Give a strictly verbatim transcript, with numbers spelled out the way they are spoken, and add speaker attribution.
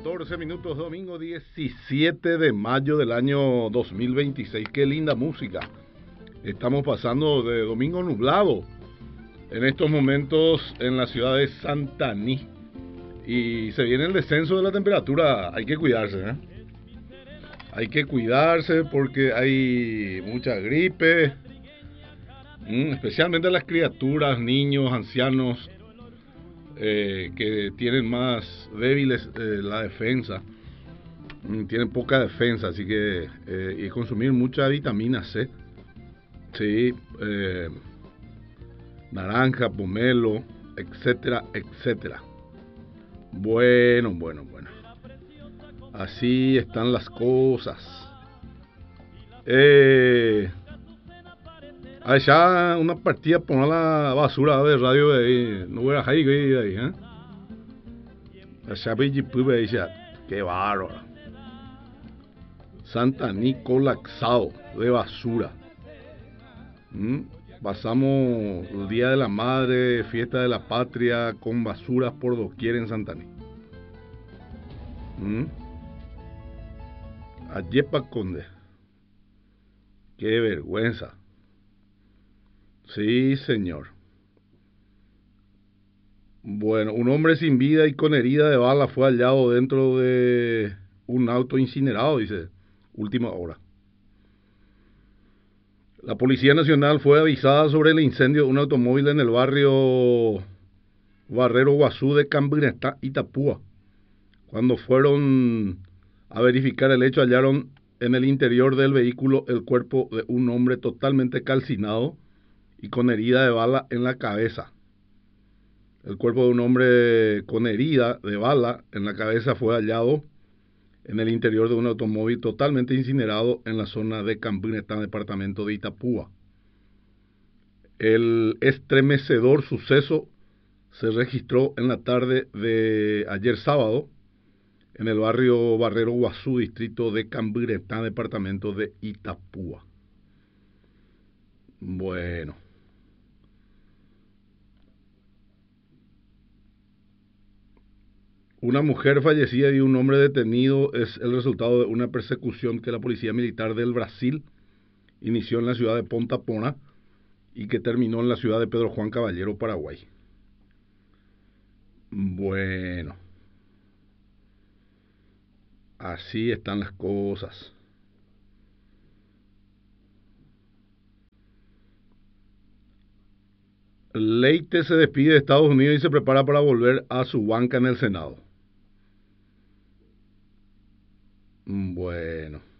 Speaker 1: catorce minutos, domingo diecisiete de mayo del año dos mil veintiséis. Qué linda música. Estamos pasando de domingo nublado en estos momentos en la ciudad de Santaní. Y se viene el descenso de la temperatura. Hay que cuidarse, ¿eh? Hay que cuidarse porque hay mucha gripe, especialmente las criaturas, niños, ancianos, eh, que tienen más débiles eh, la defensa, tienen poca defensa, así que eh, y consumir mucha vitamina C, sí, eh, naranja, pomelo, etcétera, etcétera. Bueno, bueno, bueno. Así están las cosas. Eh, allá una partida por la basura de radio de ahí. No voy a dejar de ahí, ¿eh? Allá ve ya. Qué bárbaro. Santaní colapsado de basura. ¿Mm? Pasamos el Día de la Madre, Fiesta de la Patria, con basuras por doquier en Santaní. ¿Mm? Ayepa Conde. Qué vergüenza. Sí, señor. Bueno, un hombre sin vida y con herida de bala fue hallado dentro de un auto incinerado, dice última hora. La Policía Nacional fue avisada sobre el incendio de un automóvil en el barrio Barrero Guazú de Cambrinestá, Itapúa. Cuando fueron a verificar el hecho, hallaron en el interior del vehículo el cuerpo de un hombre totalmente calcinado y con herida de bala en la cabeza. El cuerpo de un hombre con herida de bala en la cabeza fue hallado en el interior de un automóvil totalmente incinerado en la zona de Cambrinestá, departamento de Itapúa. El estremecedor suceso se registró en la tarde de ayer sábado en el barrio Barrero Guazú, distrito de Cambrinestá, departamento de Itapúa. Bueno. Una mujer fallecida y un hombre detenido es el resultado de una persecución que la Policía Militar del Brasil inició en la ciudad de Ponta Porã y que terminó en la ciudad de Pedro Juan Caballero, Paraguay. Bueno. Así están las cosas. Leite se despide de Estados Unidos y se prepara para volver a su banca en el Senado. Bueno.